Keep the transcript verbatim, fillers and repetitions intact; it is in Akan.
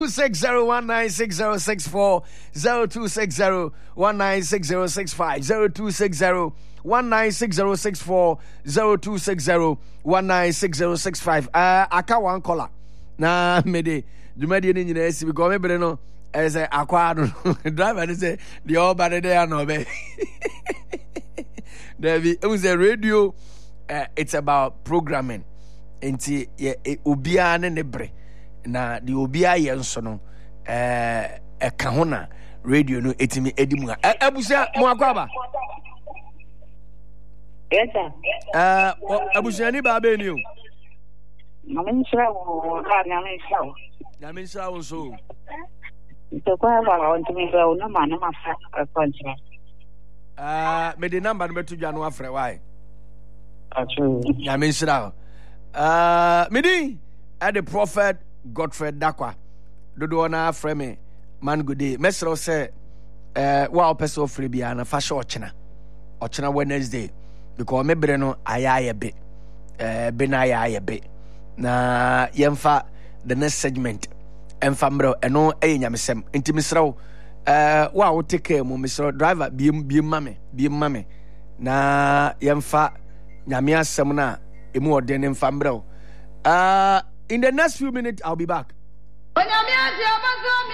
six zero one nine six zero six four zero two six zero one nine six zero six five zero two six zero one nine six zero six four zero two six zero one nine six zero six five. Uh, aka one caller. Na me de jumadi ni nyina esi because me bre no as a akwa no driver dey say the all bad there no be. It was a radio. Uh, it's about programming. Enti ye obia ne ne bre. Na the obia ye nso no eh e ka ho na radio no etimi edimu a abusia mo akwaba. Yes sir. Eh abusia ni ba be ni o. Na me nshira wo ka na me nshira wo. Na me nshira wo nso. To kwa ba won to me ba no ma na ma fa kontra. Ah me the number no betu dwa no afre why. Achu. Na me nshira. Ah me di at the prophet Godfred Dakwa dodo na afre me man good day mesro say eh wa opeso free bia na fa sho ochena ochena Wednesday because me bre no ayaye be eh be na ayaye be na yemfa the next segment emfa mro eno enyamesem enti mesro eh wa wo take care mo mesro driver biem biem mame biem mame na yemfa nyame asem na emu ode ne mfa mro ah in the next few minutes I'll be back.